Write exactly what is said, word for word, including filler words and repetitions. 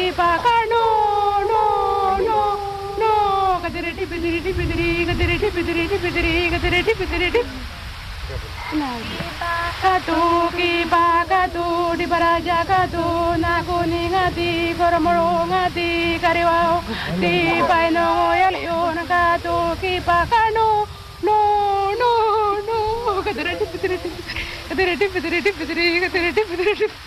paka no no no no kadiri dipidiri dipidiri kadiri dipidiri dipidiri kadiri dipidiri dip katu ki pakatu di baraja katu naku ningati koromoro ngati kariwao di paino yalion katu ki pakano no no no kadiri dipidiri kadiri dipidiri dipidiri kadiri dipidiri